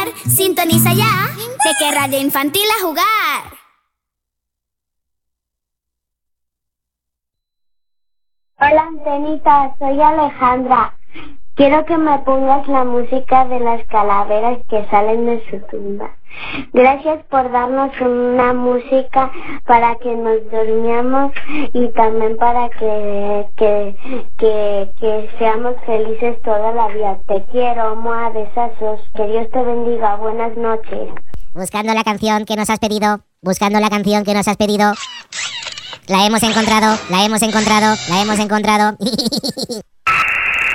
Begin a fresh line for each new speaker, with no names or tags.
Sintoniza ya, Peque Radio Infantil a jugar.
Hola Antenita, soy Alejandra. Quiero que me pongas la música de las calaveras que salen de su tumba. Gracias por darnos una música para que nos durmiamos y también para que seamos felices toda la vida. Te quiero, moa, besazos. Que Dios te bendiga. Buenas noches.
Buscando la canción que nos has pedido. Buscando la canción que nos has pedido. La hemos encontrado, la hemos encontrado, la hemos encontrado.